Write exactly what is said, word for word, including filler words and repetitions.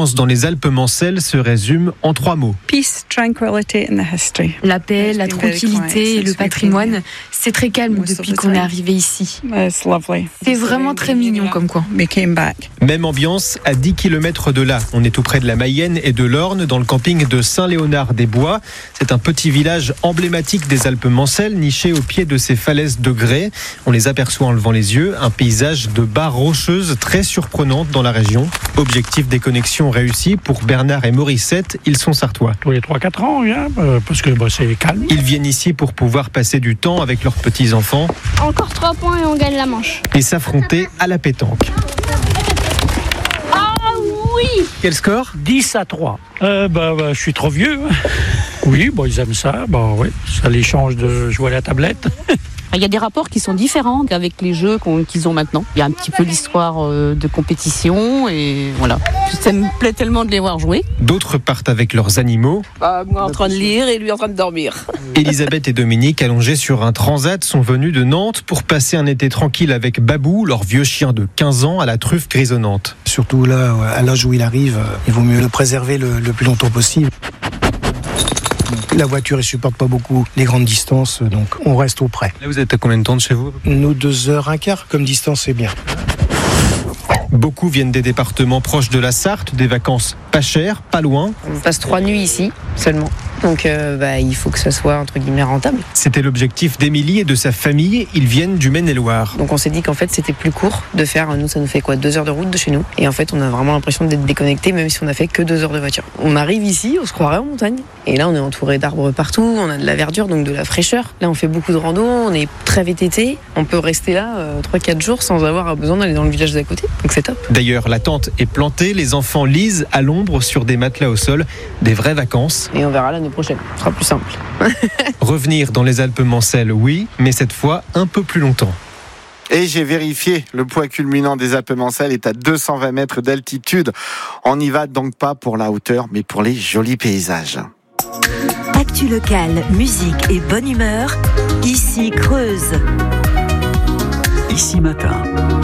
vacances dans les Alpes-Mancelles se résument en trois mots. Peace, tranquility and the history. La paix, la tranquillité et le patrimoine. C'est très calme depuis qu'on est arrivé ici. It's lovely. C'est vraiment très mignon comme coin. We came back. Même ambiance à dix kilomètres de là. On est tout près de la Mayenne et de l'Orne, dans le camping de Saint-Léonard-des-Bois. C'est un petit village emblématique des Alpes-Mancelles, niché au pied de ces falaises de grès. On les aperçoit en levant les yeux. Un paysage de barres rocheuses très surprenantes dans la région. Objectif des connexions réussi pour Bernard et Morissette. Ils sont sartois. Tous les trois quatre ans, on vient, euh, parce que bah, c'est calme. Ils viennent ici pour pouvoir passer du temps avec leurs petits-enfants. Encore trois points et on gagne la manche. Et s'affronter à la pétanque. Ah oui! Quel score ? dix à trois. Euh, bah, bah, je suis trop vieux. Oui, bah, ils aiment ça. Bah, oui, ça les change de jouer à la tablette. Il y a des rapports qui sont différents avec les jeux qu'ils ont maintenant. Il y a un petit peu l'histoire de compétition et voilà. Ça me plaît tellement de les voir jouer. D'autres partent avec leurs animaux. Bah, moi en train de lire et lui en train de dormir. Elisabeth et Dominique, allongés sur un transat, sont venus de Nantes pour passer un été tranquille avec Babou, leur vieux chien de quinze ans à la truffe grisonnante. Surtout là, à l'âge où il arrive, il vaut mieux le préserver le, le plus longtemps possible. La voiture ne supporte pas beaucoup les grandes distances, donc on reste auprès. Là, vous êtes à combien de temps de chez vous ? Nous, deux heures, un quart, comme distance, c'est bien. Beaucoup viennent des départements proches de la Sarthe, des vacances pas chères, pas loin. On passe trois nuits ici seulement, donc euh, bah, il faut que ça soit entre guillemets rentable. C'était l'objectif d'Émilie et de sa famille, ils viennent du Maine-et-Loire. Donc on s'est dit qu'en fait c'était plus court de faire, nous ça nous fait quoi, deux heures de route de chez nous, et en fait on a vraiment l'impression d'être déconnecté même si on a fait que deux heures de voiture. On arrive ici, on se croirait en montagne, et là on est entouré d'arbres partout, on a de la verdure, donc de la fraîcheur. Là on fait beaucoup de rando, on est très V T T, on peut rester là euh, trois quatre jours sans avoir besoin d'aller dans le village d'à côté, donc c'est top. D'ailleurs la tente est plantée, les enfants lisent à l'ombre sur des matelas au sol, des vraies vacances. Et on verra l'année prochaine, ce sera plus simple. Revenir dans les Alpes-Mancelles, oui, mais cette fois un peu plus longtemps. Et j'ai vérifié, le point culminant des Alpes-Mancelles est à deux cent vingt mètres d'altitude. On n'y va donc pas pour la hauteur, mais pour les jolis paysages. Actu locale, musique et bonne humeur, ici Creuse. Ici Matin.